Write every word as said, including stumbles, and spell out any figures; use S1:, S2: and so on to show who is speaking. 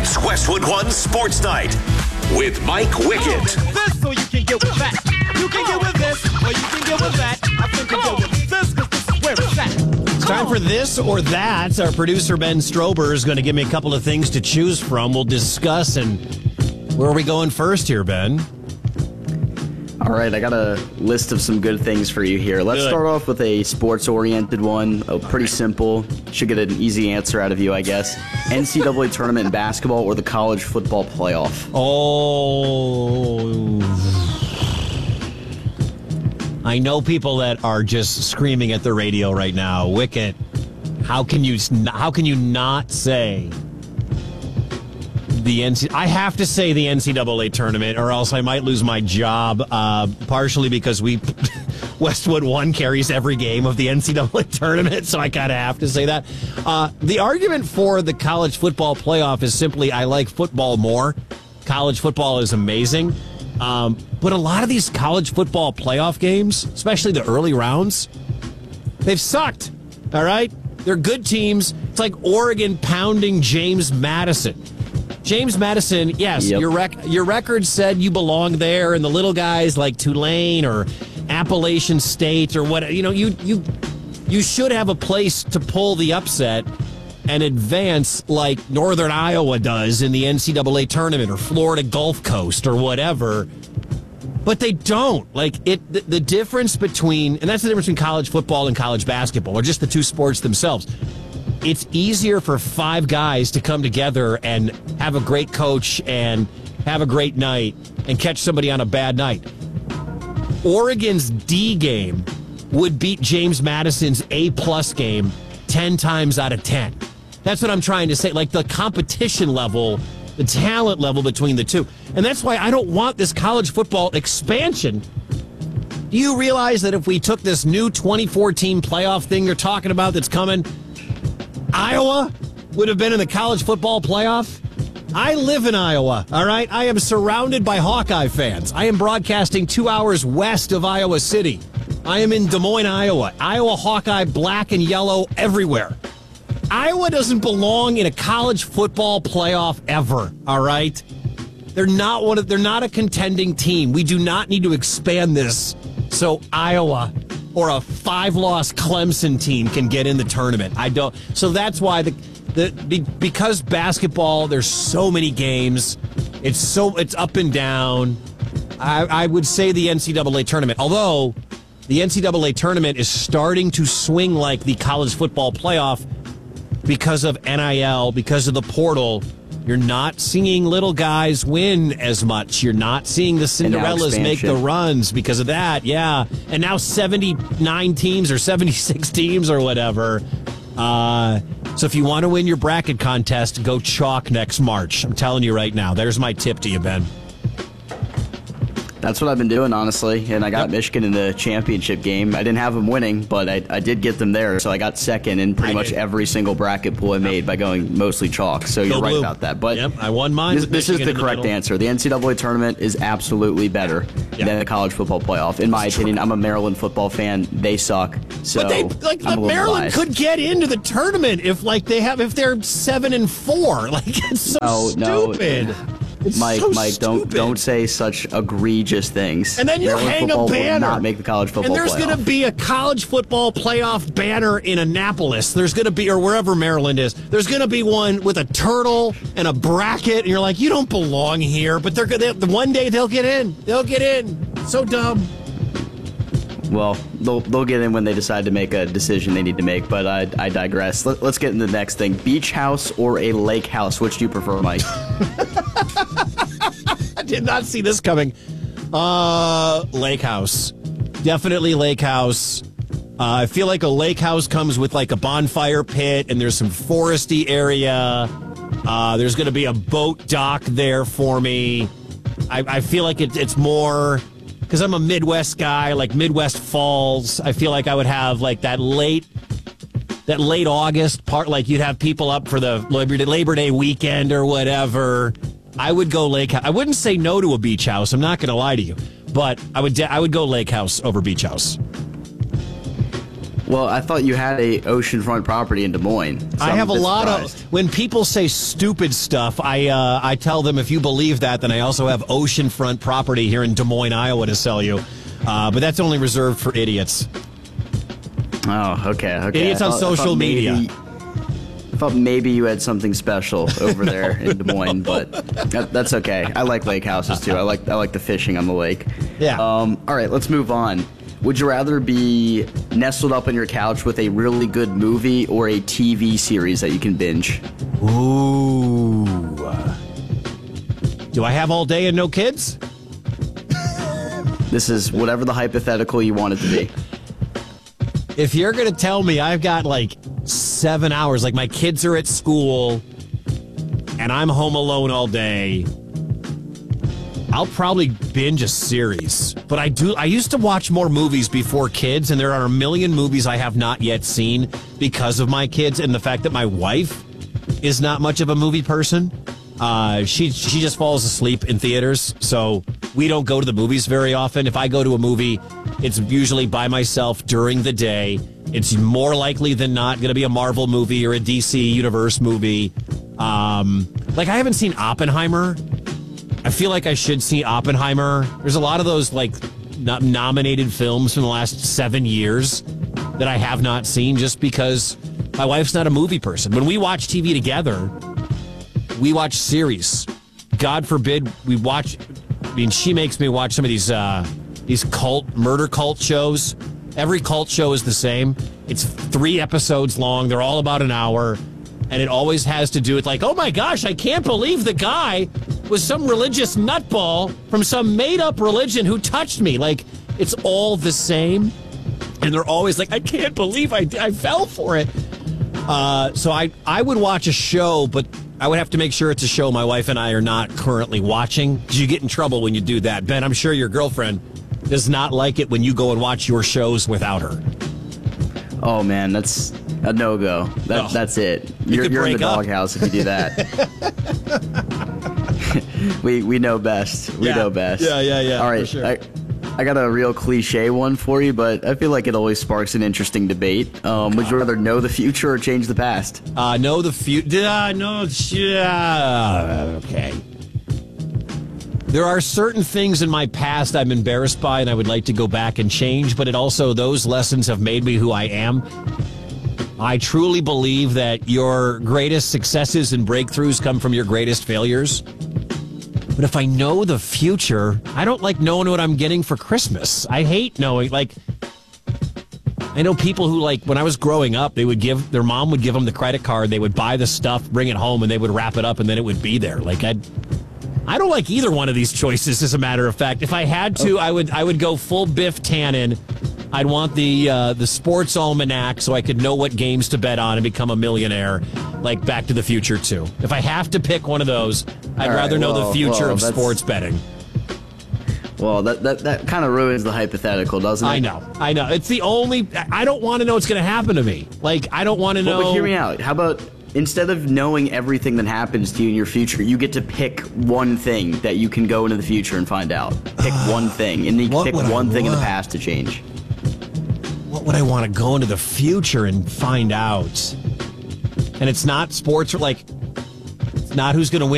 S1: It's Westwood One Sports Night with Mike Wickett.
S2: This or you can get with that. You can get with this or you can get with that. I think you get with this because this is where it's at.
S3: It's time for this or that. Our producer, Ben Strober, is going to give me a couple of things to choose from. We'll discuss. And where are we going first here, Ben?
S4: All right, I got a list of some good things for you here. Let's
S3: Good.
S4: start off with a sports-oriented one. Oh, pretty simple. Should get an easy answer out of you, I guess. N C double A tournament in basketball or the college football playoff?
S3: Oh, I know people that are just screaming at the radio right now. Wicket, how can you how can you not say the N C? I have to say the N C double A tournament, or else I might lose my job. Uh, partially because we Westwood One carries every game of the N C double A tournament, so I kind of have to say that. Uh, the argument for the college football playoff is simply I like football more. College football is amazing. Um, but a lot of these college football playoff games, especially the early rounds, they've sucked. All right? They're good teams. It's like Oregon pounding James Madison. James Madison, yes,
S4: Yep.
S3: your rec- your record said you belong there, and the little guys like Tulane or Appalachian State or what, you know, you you you should have a place to pull the upset and advance like Northern Iowa does in the N C double A tournament or Florida Gulf Coast or whatever. But they don't. Like it the, the difference between, and that's the difference between college football and college basketball, or just the two sports themselves. It's easier for five guys to come together and have a great coach and have a great night and catch somebody on a bad night. Oregon's D game would beat James Madison's A-plus game ten times out of ten. That's what I'm trying to say. Like the competition level, the talent level between the two. And that's why I don't want this college football expansion. Do you realize that if we took this new twenty fourteen playoff thing you're talking about that's coming, Iowa would have been in the college football playoff? I live in Iowa, all right? I am surrounded by Hawkeye fans. I am broadcasting two hours west of Iowa City. I am in Des Moines, Iowa. Iowa Hawkeye, black and yellow everywhere. Iowa doesn't belong in a college football playoff ever, all right? They're not one of, they're not a contending team. We do not need to expand this so Iowa or a five-loss Clemson team can get in the tournament. I don't. So that's why the the be, because basketball, there's so many games. It's so it's up and down. I, I would say the N C double A tournament, although the N C double A tournament is starting to swing like the college football playoff because of N I L, because of the portal. You're not seeing little guys win as much. You're not seeing the Cinderellas make the runs because of that. Yeah. And now seventy-nine teams or seventy-six teams or whatever. Uh, so if you want to win your bracket contest, go chalk next March. I'm telling you right now. There's my tip to you, Ben.
S4: That's what I've been doing, honestly, and I got
S3: Yep.
S4: Michigan in the championship game. I didn't have them winning, but I, I did get them there, so I got second in pretty
S3: I
S4: much
S3: did.
S4: every single bracket pool I made by going mostly chalk, so
S3: Go
S4: you're right
S3: blue.
S4: about that. But
S3: Yep, I won mine
S4: This,
S3: with
S4: this is
S3: Michigan
S4: the
S3: in the
S4: correct
S3: middle.
S4: answer. The N C double A tournament is absolutely better
S3: Yeah.
S4: than the college football playoff, in my opinion. I'm a Maryland football fan. They suck, so
S3: But they like
S4: I'm a
S3: the
S4: little
S3: Maryland
S4: biased.
S3: could get into the tournament if like they have if they're seven and four. Like it's so
S4: Oh, no.
S3: stupid. It's
S4: Mike,
S3: so
S4: Mike, don't
S3: stupid.
S4: don't say such egregious things.
S3: And then you
S4: Maryland
S3: hang a
S4: football
S3: banner.
S4: will not make the college football
S3: And there's
S4: playoff.
S3: going to be a college football playoff banner in Annapolis. There's going to be, or wherever Maryland is, there's going to be one with a turtle and a bracket. And you're like, you don't belong here. But they're going to, one day they'll get in. They'll get in. So dumb.
S4: Well, they'll they'll get in when they decide to make a decision they need to make, but I, I digress. Let, let's get into the next thing. Beach house or a lake house? Which do you prefer, Mike?
S3: I did not see this coming. Uh, lake house. Definitely lake house. Uh, I feel like a lake house comes with like a bonfire pit and there's some foresty area. Uh, there's going to be a boat dock there for me. I, I feel like it, it's more... Because I'm a Midwest guy, like Midwest Falls. I feel like I would have like that late, that late August part. Like you'd have people up for the Labor Day, Labor Day weekend or whatever. I would go lake house. I wouldn't say no to a beach house. I'm not going to lie to you, but I would. De- I would go lake house over beach house.
S4: Well, I thought you had a oceanfront property in Des Moines. So
S3: I
S4: I'm
S3: have a
S4: bit
S3: lot
S4: surprised.
S3: of. When people say stupid stuff, I uh, I tell them if you believe that, then I also have oceanfront property here in Des Moines, Iowa, to sell you. Uh, but that's only reserved for idiots.
S4: Oh, okay. okay.
S3: Idiots
S4: I
S3: on
S4: thought- I
S3: social
S4: thought
S3: media.
S4: maybe- I thought maybe you had something special over there in Des Moines, but that, that's okay. I like lake houses too. I like I like the fishing on the lake.
S3: Yeah.
S4: Um, all right, let's move on. Would you rather be nestled up on your couch with a really good movie or a T V series that you can binge?
S3: Ooh. Do I have all day and no kids?
S4: This is whatever the hypothetical you want it to be.
S3: If you're going to tell me I've got like seven hours, like my kids are at school and I'm home alone all day, I'll probably binge a series. But I do. I used to watch more movies before kids, and there are a million movies I have not yet seen because of my kids and the fact that my wife is not much of a movie person. Uh, she she just falls asleep in theaters, so we don't go to the movies very often. If I go to a movie, it's usually by myself during the day. It's more likely than not going to be a Marvel movie or a D C Universe movie. Um, like, I haven't seen Oppenheimer. I feel like I should see Oppenheimer. There's a lot of those, like, not nominated films from the last seven years that I have not seen just because my wife's not a movie person. When we watch T V together, we watch series. God forbid we watch. I mean, she makes me watch some of these uh, these cult murder cult shows. Every cult show is the same. It's three episodes long. They're all about an hour, and it always has to do with like, oh my gosh, I can't believe the guy was some religious nutball from some made up religion who touched me. Like, it's all the same, and they're always like, I can't believe I I fell for it. Uh, so I I would watch a show, but I would have to make sure it's a show my wife and I are not currently watching, because you get in trouble when you do that. Ben, I'm sure your girlfriend does not like it when you go and watch your shows without her.
S4: Oh man, that's a no go. That,
S3: Oh.
S4: That's it.
S3: You
S4: You're,
S3: could
S4: you're in the
S3: break up.
S4: doghouse if you do that. we we know best. We
S3: Yeah.
S4: know best.
S3: Yeah, yeah, yeah,
S4: All right,
S3: for sure.
S4: I, I got a real cliche one for you, but I feel like it always sparks an interesting debate. Um, would you rather know the future or change the past?
S3: Uh, know the future. Uh, no, yeah. Okay. There are certain things in my past I'm embarrassed by and I would like to go back and change, but it also, those lessons have made me who I am. I truly believe that your greatest successes and breakthroughs come from your greatest failures. But if I know the future, I don't like knowing what I'm getting for Christmas. I hate knowing, like, I know people who, like, when I was growing up, they would give, their mom would give them the credit card, they would buy the stuff, bring it home, and they would wrap it up, and then it would be there. Like, I'd, I don't like either one of these choices, as a matter of fact. If I had to, I would I would go full Biff Tannen. I'd want the uh, the sports almanac so I could know what games to bet on and become a millionaire, like Back to the Future two. If I have to pick one of those, I'd
S4: All right,
S3: rather know
S4: well,
S3: the future
S4: well,
S3: of
S4: that's-
S3: sports betting.
S4: Well, that that, that kind of ruins the hypothetical, doesn't it?
S3: I know, I know. It's the only. I don't want to know what's going to happen to me. Like, I don't want to know.
S4: But, but hear me out. How about instead of knowing everything that happens to you in your future, you get to pick one thing that you can go into the future and find out. Pick one thing, and you can
S3: What
S4: pick
S3: would I
S4: one thing in the
S3: want?
S4: past to change.
S3: What would I want to go into the future and find out? And it's not sports, or like, it's not who's going to win